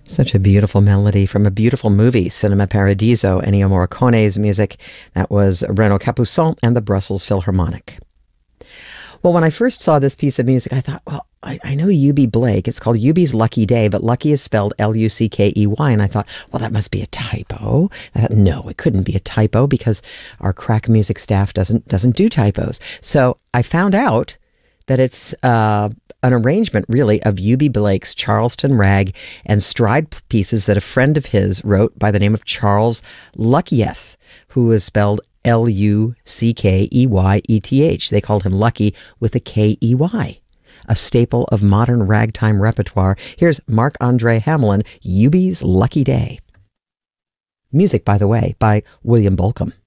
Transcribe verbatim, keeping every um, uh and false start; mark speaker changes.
Speaker 1: Such a beautiful melody from a beautiful movie, Cinema Paradiso, Ennio Morricone's music. That was Renaud Capuçon and the Brussels Philharmonic. Well, when I first saw this piece of music, I thought, well, I, I know Eubie Blake. It's called Eubie's Lucky Day, but Lucky is spelled L U C K E Y. And I thought, well, that must be a typo. I thought, no, it couldn't be a typo because our crack music staff doesn't doesn't do typos. So I found out that it's uh, an arrangement, really, of Eubie Blake's Charleston Rag and Stride pieces that a friend of his wrote by the name of Charles Luckeyeth, who is spelled L U C K E Y E T H. They called him Lucky with a K E Y, a staple of modern ragtime repertoire. Here's Marc-Andre Hamelin, Eubie's Lucky Day. Music, by the way, by William Bolcom.